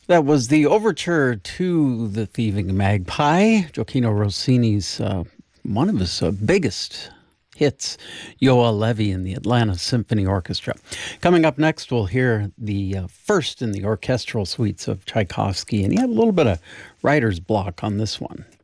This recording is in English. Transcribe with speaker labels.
Speaker 1: That was the overture to The Thieving Magpie, Gioacchino Rossini's one of his biggest hits, Yoel Levy and the Atlanta Symphony Orchestra. Coming up next, we'll hear the first in the orchestral suites of Tchaikovsky, and he had a little bit of writer's block on this one.